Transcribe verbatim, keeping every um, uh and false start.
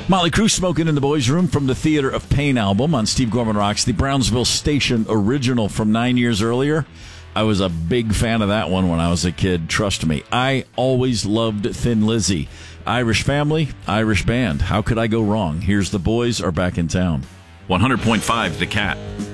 Motley Crue, Smoking in the Boys' Room from the Theater of Pain album on Steve Gorman Rocks, the Brownsville Station original from nine years earlier. I was a big fan of that one when I was a kid, trust me. I always loved Thin Lizzy. Irish family, Irish band. How could I go wrong? Here's The Boys Are Back in Town. one hundred point five The Cat.